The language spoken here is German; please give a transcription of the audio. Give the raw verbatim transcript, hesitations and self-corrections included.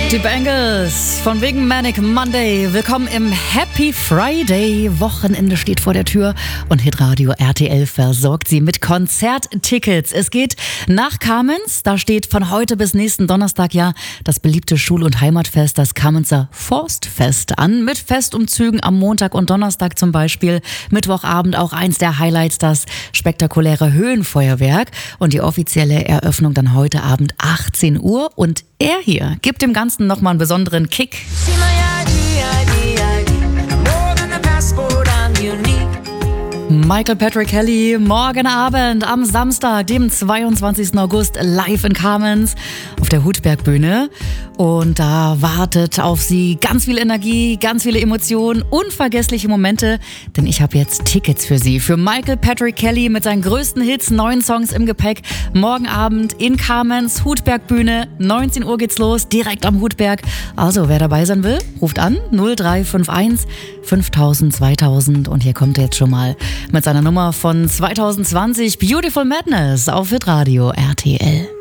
Die Bangles von wegen Manic Monday. Willkommen im Happy Friday. Wochenende steht vor der Tür und Hitradio R T L versorgt Sie mit Konzerttickets. Es geht nach Kamenz. Da steht von heute bis nächsten Donnerstag ja das beliebte Schul- und Heimatfest, das Kamenzer Forstfest an. Mit Festumzügen am Montag und Donnerstag zum Beispiel. Mittwochabend auch eins der Highlights, das spektakuläre Höhenfeuerwerk. Und die offizielle Eröffnung dann heute Abend achtzehn Uhr. Und er hier gibt dem Ganzen nochmal einen besonderen Kick. Michael Patrick Kelly, morgen Abend am Samstag, dem zweiundzwanzigsten August, live in Kamenz auf der Hutbergbühne. Und da wartet auf Sie ganz viel Energie, ganz viele Emotionen, unvergessliche Momente. Denn ich habe jetzt Tickets für Sie. Für Michael Patrick Kelly mit seinen größten Hits, neun Songs im Gepäck. Morgen Abend in Kamenz, Hutbergbühne, neunzehn Uhr geht's los, direkt am Hutberg. Also, wer dabei sein will, ruft an null drei fünf eins fünftausend zweitausend. Und hier kommt er jetzt schon mal mit seiner Nummer von zweitausendzwanzig, Beautiful Madness auf Hitradio R T L.